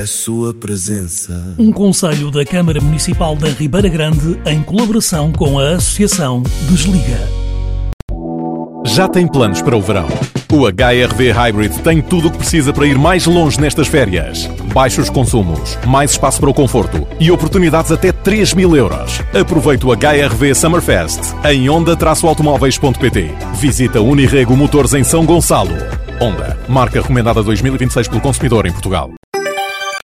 a sua presença. Um conselho da Câmara Municipal da Ribeira Grande em colaboração com a Associação Desliga. Já tem planos para o verão? O HRV Hybrid tem tudo o que precisa para ir mais longe nestas férias. Baixos consumos, mais espaço para o conforto e oportunidades até 3.000 euros. Aproveite o HRV Summerfest em Honda-automóveis.pt. Visita Unirrego Motores em São Gonçalo. Honda, marca recomendada 2026 pelo consumidor em Portugal.